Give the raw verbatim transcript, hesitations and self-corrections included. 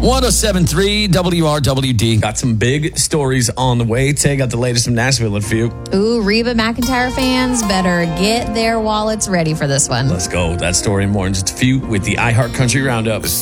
one oh seven point three W R W D. Got some big stories on the way. Tay got the latest from Nashville in a few. Ooh, Reba McEntire fans better get their wallets ready for this one. Let's go. That story and more in just a few with the iHeart Country Roundup.